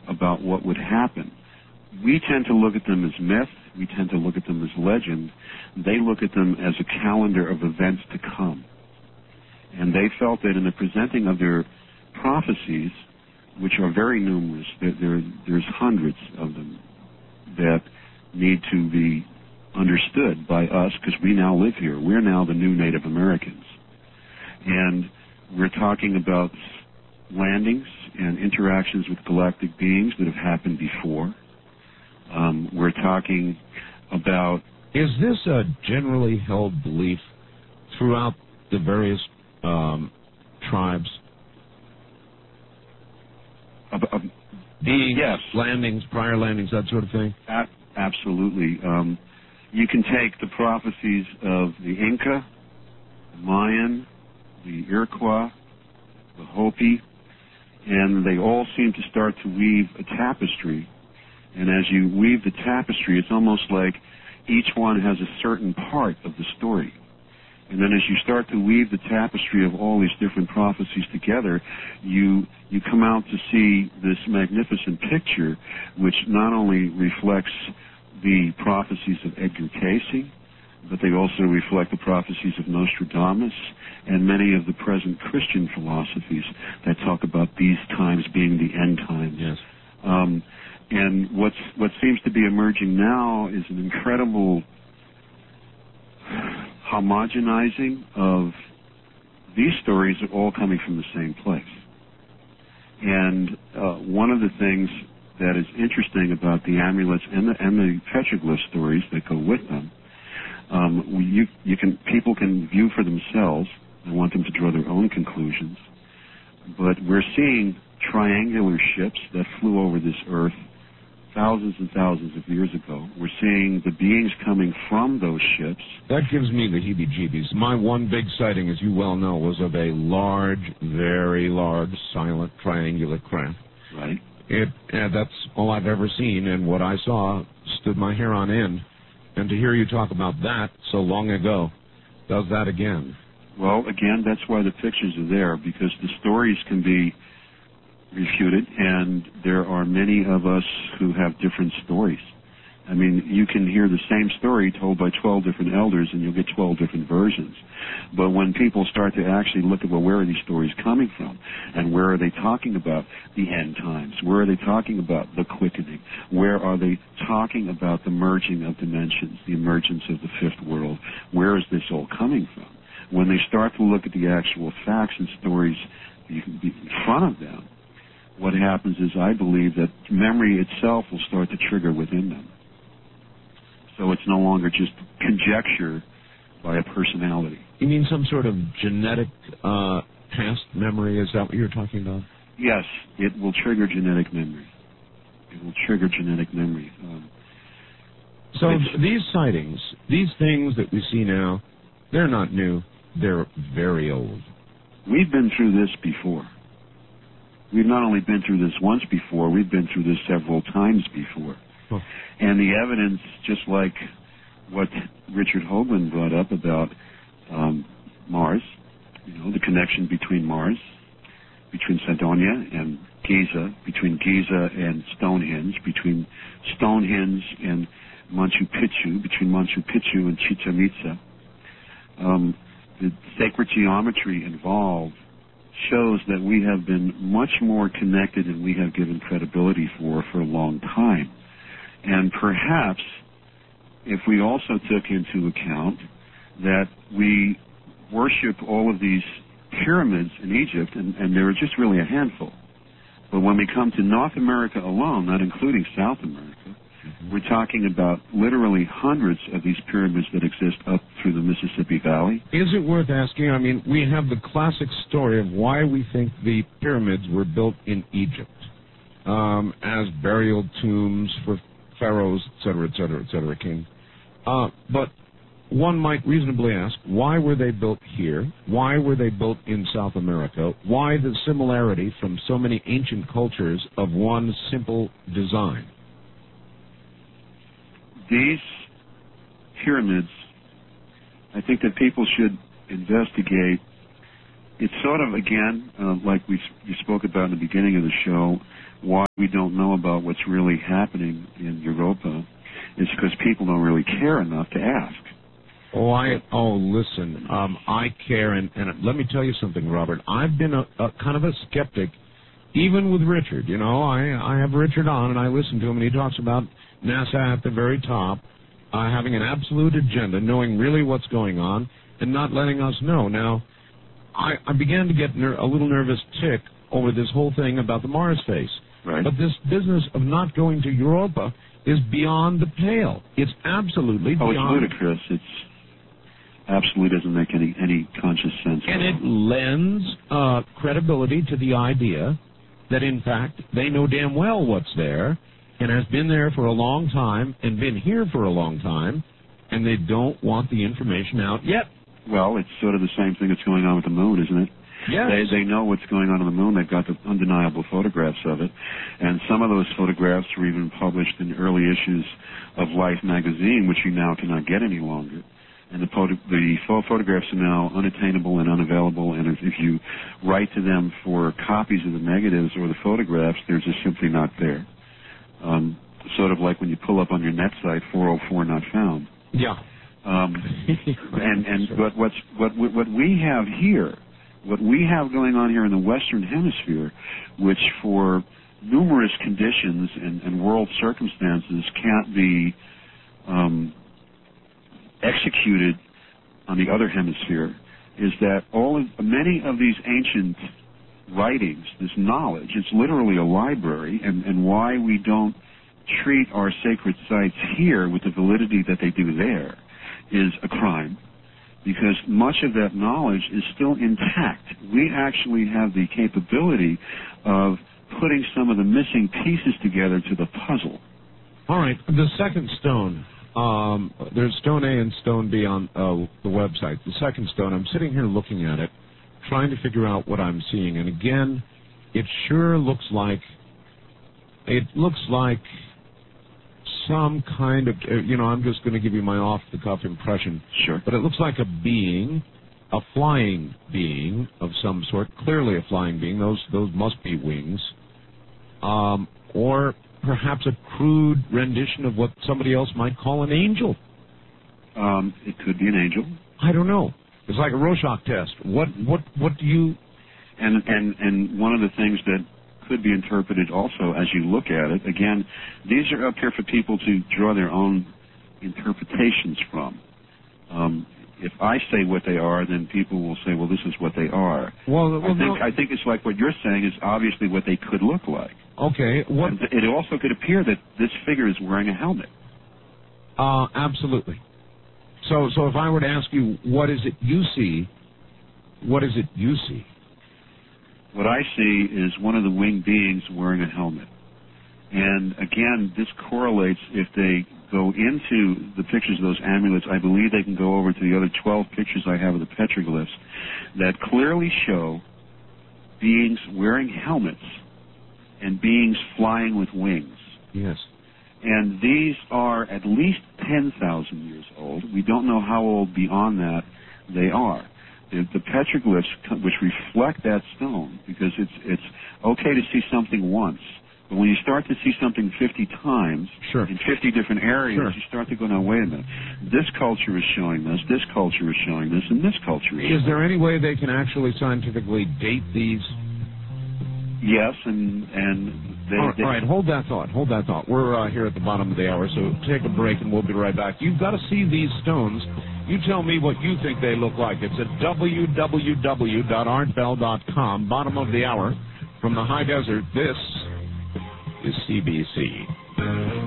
about what would happen. We tend to look at them as myth. We tend to look at them as legend. They look at them as a calendar of events to come. And they felt that in the presenting of their prophecies, which are very numerous, there's hundreds of them that need to be understood by us because we now live here. We're now the new Native Americans. And we're talking about landings and interactions with galactic beings that have happened before. We're talking about... Is this a generally held belief throughout the various tribes? Beings, yes. landings, prior landings, that sort of thing? Absolutely. You can take the prophecies of the Inca, the Mayan, the Iroquois, the Hopi, and they all seem to start to weave a tapestry. And as you weave the tapestry, it's almost like each one has a certain part of the story. And then as you start to weave the tapestry of all these different prophecies together, you come out to see this magnificent picture, which not only reflects the prophecies of Edgar Cayce, but they also reflect the prophecies of Nostradamus and many of the present Christian philosophies that talk about these times being the end times. Yes. And what seems to be emerging now is an incredible homogenizing of these stories are all coming from the same place. And one of the things that is interesting about the amulets and the petroglyph stories that go with them, people can view for themselves. I want them to draw their own conclusions. But we're seeing triangular ships that flew over this earth thousands and thousands of years ago. We're seeing the beings coming from those ships. That gives me the heebie-jeebies. My one big sighting, as you well know, was of a large, very large, silent, triangular craft. Right. That's all I've ever seen, and what I saw stood my hair on end. And to hear you talk about that so long ago does that again. Well, again, that's why the pictures are there, because the stories can be refuted, and there are many of us who have different stories. I mean, you can hear the same story told by 12 different elders, and you'll get 12 different versions. But when people start to actually look at, well, where are these stories coming from? And where are they talking about the end times? Where are they talking about the quickening? Where are they talking about the merging of dimensions, the emergence of the fifth world? Where is this all coming from? When they start to look at the actual facts and stories in front of them, what happens is I believe that memory itself will start to trigger within them. So it's no longer just conjecture by a personality. You mean some sort of genetic past memory? Is that what you're talking about? Yes, it will trigger genetic memory. It will trigger genetic memory. So these sightings, these things that we see now, they're not new. They're very old. We've been through this before. We've not only been through this once before, we've been through this several times before. Oh. And the evidence, just like what Richard Hoagland brought up about Mars, the connection between Mars, between Cydonia and Giza, between Giza and Stonehenge, between Stonehenge and Machu Picchu, between Machu Picchu and Chichen Itza. The sacred geometry involved shows that we have been much more connected than we have given credibility for a long time. And perhaps if we also took into account that we worship all of these pyramids in Egypt, and there are just really a handful. But when we come to North America alone, not including South America, we're talking about literally hundreds of these pyramids that exist up through the Mississippi Valley. Is it worth asking? I mean, we have the classic story of why we think the pyramids were built in Egypt as burial tombs for pharaohs, et cetera, king. But one might reasonably ask, why were they built here? Why were they built in South America? Why the similarity from so many ancient cultures of one simple design? These pyramids, I think that people should investigate it's sort of, again, like you spoke about in the beginning of the show, why we don't know about what's really happening in Europa is because people don't really care enough to ask. Listen, I care, and let me tell you something, Robert. I've been a kind of a skeptic, even with Richard. You know, I have Richard on, and I listen to him, and he talks about NASA at the very top, having an absolute agenda, knowing really what's going on, and not letting us know. Now, I began to get a little nervous tick over this whole thing about the Mars face. Right. But this business of not going to Europa is beyond the pale. It's absolutely beyond. Oh, it's ludicrous. It's absolutely doesn't make any conscious sense. And it lends credibility to the idea that, in fact, they know damn well what's there and has been there for a long time and been here for a long time, and they don't want the information out yet. Well, it's sort of the same thing that's going on with the moon, isn't it? Yes. They know what's going on the moon. They've got the undeniable photographs of it. And some of those photographs were even published in early issues of Life magazine, which you now cannot get any longer. And the photographs are now unattainable and unavailable, and if you write to them for copies of the negatives or the photographs, they're just simply not there. Sort of like when you pull up on your net site 404 not found. Yeah. But what we have here, what we have going on here in the Western Hemisphere, which for numerous conditions and world circumstances can't be executed on the other hemisphere, is that many of these ancient writings, this knowledge, it's literally a library, and why we don't treat our sacred sites here with the validity that they do there is a crime, because much of that knowledge is still intact. We actually have the capability of putting some of the missing pieces together to the puzzle. All right, the second stone. There's stone A and stone B on the website. The second stone, I'm sitting here looking at it, trying to figure out what I'm seeing. And again, it sure looks like some kind of, I'm just going to give you my off-the-cuff impression. Sure. But it looks like a being, a flying being of some sort, clearly a flying being. Those must be wings. Or perhaps a crude rendition of what somebody else might call an angel. It could be an angel. I don't know. It's like a Rorschach test. What do you... And one of the things that could be interpreted also as you look at it, again, these are up here for people to draw their own interpretations from. If I say what they are, then people will say, well, this is what they are. I think it's like what you're saying is obviously what they could look like. Okay. And it also could appear that this figure is wearing a helmet. Absolutely. So if I were to ask you, what is it you see, what is it you see? What I see is one of the winged beings wearing a helmet. And again, this correlates if they go into the pictures of those amulets. I believe they can go over to the other 12 pictures I have of the petroglyphs that clearly show beings wearing helmets and beings flying with wings. Yes. And these are at least 10,000 years old. We don't know how old beyond that they are. The petroglyphs, which reflect that stone, because it's okay to see something once, but when you start to see something 50 times sure. in 50 different areas, sure. you start to go, now, wait a minute. This culture is showing this culture is showing this, and this culture is Is there any way they can actually scientifically date these? Yes, and all right, hold that thought. We're here at the bottom of the hour, so take a break and we'll be right back. You've got to see these stones. You tell me what you think they look like. It's at www.artbell.com. Bottom of the hour from the high desert. This is CBC.